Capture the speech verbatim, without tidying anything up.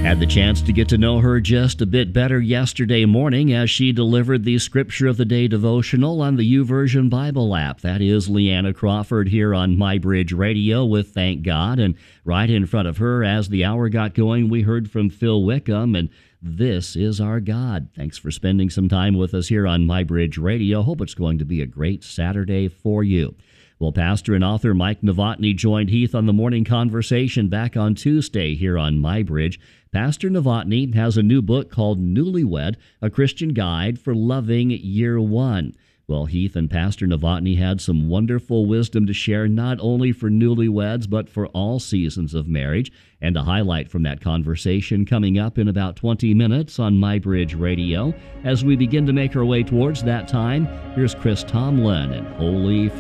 Had the chance to get to know her just a bit better yesterday morning as she delivered the Scripture of the Day devotional on the YouVersion Bible app. That is Leanna Crawford here on MyBridge Radio with Thank God. And right in front of her, as the hour got going, we heard from Phil Wickham, and This Is Our God. Thanks for spending some time with us here on MyBridge Radio. Hope it's going to be a great Saturday for you. Well, pastor and author Mike Novotny joined Heath on the Morning Conversation back on Tuesday here on MyBridge. Pastor Novotny has a new book called Newlywed, A Christian Guide for Loving Year One. Well, Heath and Pastor Novotny had some wonderful wisdom to share, not only for newlyweds, but for all seasons of marriage. And a highlight from that conversation coming up in about twenty minutes on MyBridge Radio. As we begin to make our way towards that time, here's Chris Tomlin and Holy